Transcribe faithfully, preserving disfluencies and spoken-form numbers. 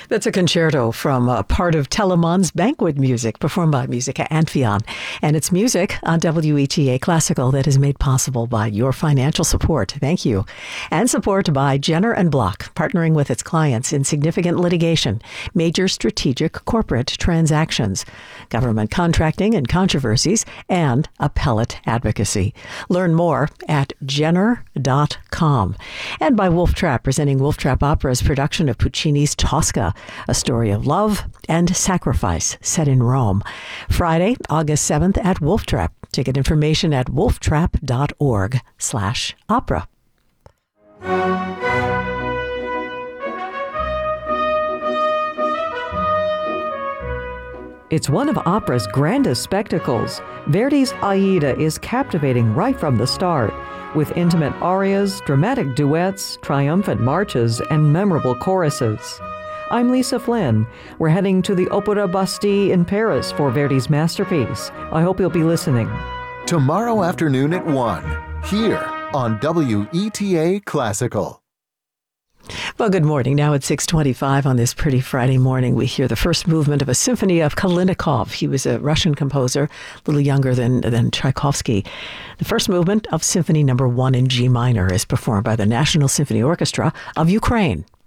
That's a concerto from a part of Telemann's banquet music performed by Musica Amphion. And it's music on W E T A Classical that is made possible by your financial support. Thank you. And support by Jenner and Block, partnering with its clients in significant litigation, major strategic corporate transactions, government contracting and controversies, and appellate advocacy. Learn more at jenner dot com. And by Wolf Trap, presenting Wolf Trap Opera's production of Puccini's Tosca, a story of love and sacrifice set in Rome. Friday, August seventh at Wolf Trap. Ticket information at wolftrap.org slash opera. It's one of opera's grandest spectacles. Verdi's Aida is captivating right from the start, with intimate arias, dramatic duets, triumphant marches, and memorable choruses. I'm Lisa Flynn. We're heading to the Opera Bastille in Paris for Verdi's masterpiece. I hope you'll be listening. Tomorrow afternoon at one, here on W E T A Classical. Well, good morning. Now at six twenty-five on this pretty Friday morning, we hear the first movement of a symphony of Kalinikov. He was a Russian composer, a little younger than, than Tchaikovsky. The first movement of Symphony Number One in G minor is performed by the National Symphony Orchestra of Ukraine.